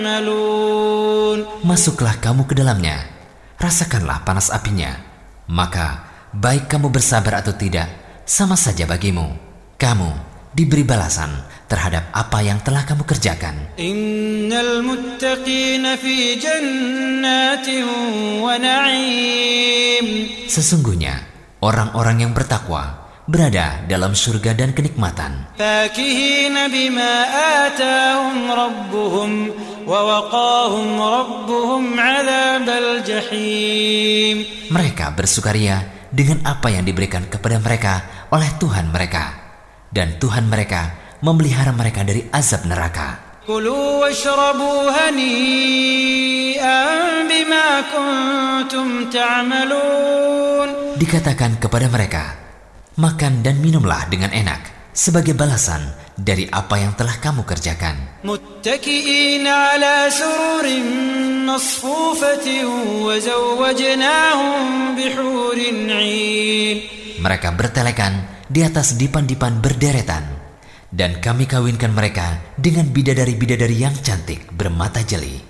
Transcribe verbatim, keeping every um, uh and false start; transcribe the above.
Masuklah kamu ke dalamnya, rasakanlah panas apinya. Maka baik kamu bersabar atau tidak, sama saja bagimu. Kamu diberi balasan terhadap apa yang telah kamu kerjakan. Innal muttaqina fi jannatin wa na'im. Sesungguhnya orang-orang yang bertakwa berada dalam surga dan kenikmatan. Fakihina bima atahum rabbuhum wa waqahum rabbuhum 'adzabal jahim. Mereka bersukaria dengan apa yang diberikan kepada mereka oleh Tuhan mereka, dan Tuhan mereka memelihara mereka dari azab neraka. Kulu washrabu hani'an bima kuntum ta'malun. Dikatakan kepada mereka, makan dan minumlah dengan enak sebagai balasan dari apa yang telah kamu kerjakan. Muttaki'ina ala sururin masfufatin wa zawwajnahum bihurin 'ain. Mereka bertelekan di atas dipan-dipan berderetan, dan kami kawinkan mereka dengan bidadari-bidadari yang cantik bermata jeli.